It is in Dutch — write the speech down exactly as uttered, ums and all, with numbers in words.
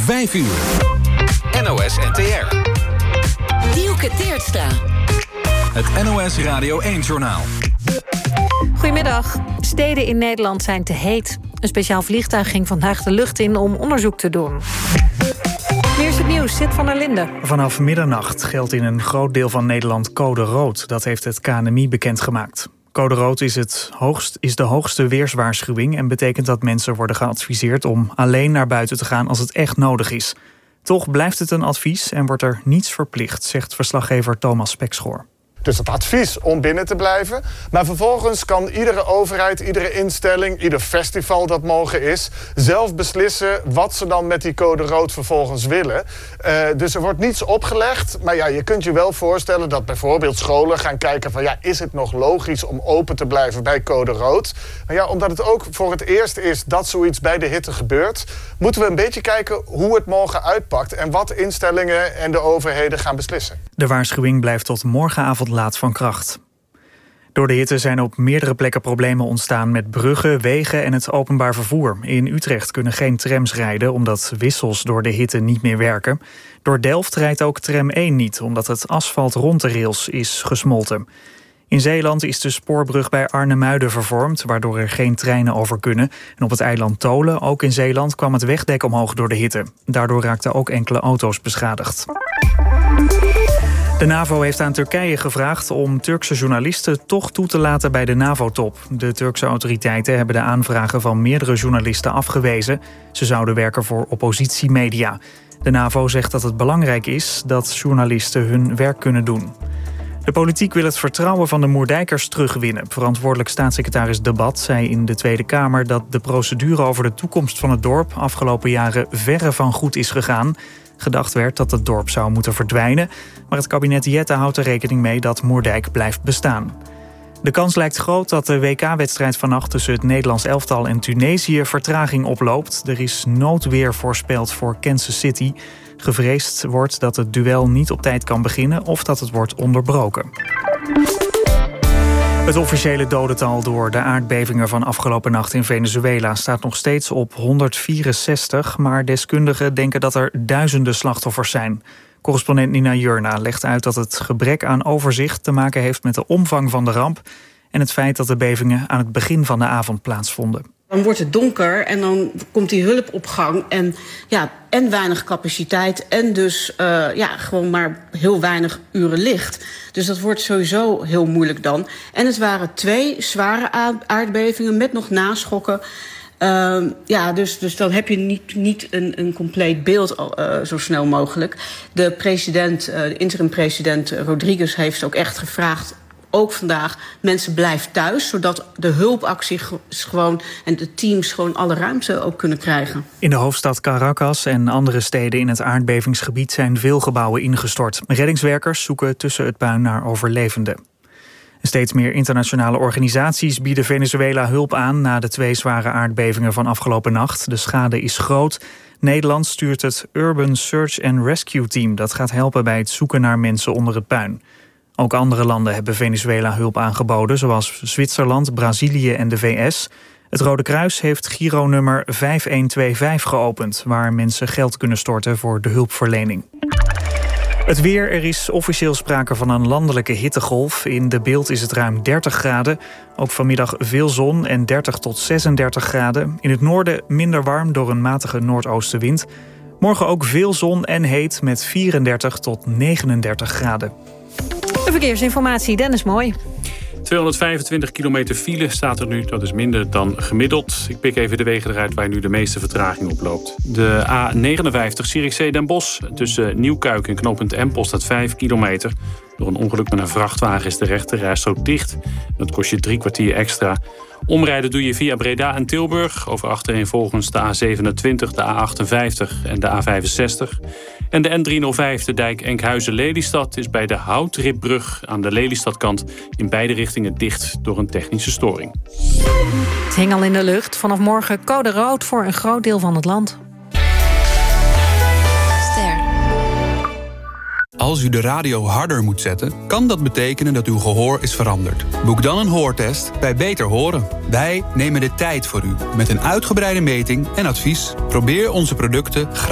vijf uur. N O S N T R. Dielke Teertstra. Het N O S Radio één-journaal. Goedemiddag. Steden in Nederland zijn te heet. Een speciaal vliegtuig ging vandaag de lucht in om onderzoek te doen. Eerst het nieuws, Sid van der Linden. Vanaf middernacht geldt in een groot deel van Nederland code rood. Dat heeft het K N M I bekendgemaakt. Code rood is, het hoogst, is de hoogste weerswaarschuwing en betekent dat mensen worden geadviseerd om alleen naar buiten te gaan als het echt nodig is. Toch blijft het een advies en wordt er niets verplicht, zegt verslaggever Thomas Spekschoor. Dus het advies om binnen te blijven. Maar vervolgens kan iedere overheid, iedere instelling, ieder festival dat mogen is, zelf beslissen wat ze dan met die code rood vervolgens willen. Uh, dus er wordt niets opgelegd. Maar ja, je kunt je wel voorstellen dat bijvoorbeeld scholen gaan kijken van ja, is het nog logisch om open te blijven bij code rood? Maar ja, omdat het ook voor het eerst is dat zoiets bij de hitte gebeurt, moeten we een beetje kijken hoe het morgen uitpakt en wat instellingen en de overheden gaan beslissen. De waarschuwing blijft tot morgenavond laat van kracht. Door de hitte zijn op meerdere plekken problemen ontstaan met bruggen, wegen en het openbaar vervoer. In Utrecht kunnen geen trams rijden omdat wissels door de hitte niet meer werken. Door Delft rijdt ook tram één niet omdat het asfalt rond de rails is gesmolten. In Zeeland is de spoorbrug bij Arnhemuiden vervormd, waardoor er geen treinen over kunnen. En op het eiland Tholen, ook in Zeeland, kwam het wegdek omhoog door de hitte. Daardoor raakten ook enkele auto's beschadigd. De NAVO heeft aan Turkije gevraagd om Turkse journalisten toch toe te laten bij de NAVO-top. De Turkse autoriteiten hebben de aanvragen van meerdere journalisten afgewezen. Ze zouden werken voor oppositiemedia. De NAVO zegt dat het belangrijk is dat journalisten hun werk kunnen doen. De politiek wil het vertrouwen van de Moerdijkers terugwinnen. Verantwoordelijk staatssecretaris Debat zei in de Tweede Kamer dat de procedure over de toekomst van het dorp afgelopen jaren verre van goed is gegaan. Gedacht werd dat het dorp zou moeten verdwijnen, maar het kabinet Jette houdt er rekening mee dat Moerdijk blijft bestaan. De kans lijkt groot dat de W K-wedstrijd vannacht tussen het Nederlands elftal en Tunesië vertraging oploopt. Er is noodweer voorspeld voor Kansas City. Gevreesd wordt dat het duel niet op tijd kan beginnen of dat het wordt onderbroken. Het officiële dodental door de aardbevingen van afgelopen nacht in Venezuela staat nog steeds op honderdvierenzestig, maar deskundigen denken dat er duizenden slachtoffers zijn. Correspondent Nina Jurna legt uit dat het gebrek aan overzicht te maken heeft met de omvang van de ramp en het feit dat de bevingen aan het begin van de avond plaatsvonden. Dan wordt het donker en dan komt die hulp op gang en, ja, en weinig capaciteit en dus uh, ja, gewoon maar heel weinig uren licht. Dus dat wordt sowieso heel moeilijk dan. En het waren twee zware aardbevingen met nog naschokken. Uh, ja, dus, dus dan heb je niet, niet een, een compleet beeld uh, zo snel mogelijk. De president, uh, de interim-president Rodriguez heeft ook echt gevraagd, ook vandaag, mensen blijven thuis, zodat de hulpactie gewoon en de teams gewoon alle ruimte ook kunnen krijgen. In de hoofdstad Caracas en andere steden in het aardbevingsgebied zijn veel gebouwen ingestort. Reddingswerkers zoeken tussen het puin naar overlevenden. Steeds meer internationale organisaties bieden Venezuela hulp aan na de twee zware aardbevingen van afgelopen nacht. De schade is groot. Nederland stuurt het Urban Search and Rescue Team. Dat gaat helpen bij het zoeken naar mensen onder het puin. Ook andere landen hebben Venezuela hulp aangeboden, zoals Zwitserland, Brazilië en de V S. Het Rode Kruis heeft Giro-nummer vijf een twee vijf geopend, waar mensen geld kunnen storten voor de hulpverlening. Het weer, er is officieel sprake van een landelijke hittegolf. In De Bilt is het ruim dertig graden. Ook vanmiddag veel zon en dertig tot zesendertig graden. In het noorden minder warm door een matige noordoostenwind. Morgen ook veel zon en heet met vierendertig tot negenendertig graden. De verkeersinformatie, Dennis Mooi. tweehonderdvijfentwintig kilometer file staat er nu, dat is minder dan gemiddeld. Ik pik even de wegen eruit waar nu de meeste vertraging oploopt. De A negenenvijftig Zierikzee Den Bosch. Tussen Nieuwkuik en knooppunt Empel staat vijf kilometer. Door een ongeluk met een vrachtwagen is de rechterrijstrook dicht. Dat kost je drie kwartier extra. Omrijden doe je via Breda en Tilburg. Over achtereenvolgens de A zevenentwintig, de A achtenvijftig en de A vijfenzestig. En de N driehonderdvijf, de dijk Enkhuizen-Lelystad, is bij de Houtripbrug aan de Lelystadkant in beide richtingen dicht door een technische storing. Het hing al in de lucht. Vanaf morgen code rood voor een groot deel van het land. Ster. Als u de radio harder moet zetten, kan dat betekenen dat uw gehoor is veranderd. Boek dan een hoortest bij Beter Horen. Wij nemen de tijd voor u met een uitgebreide meting en advies. Probeer onze producten gratis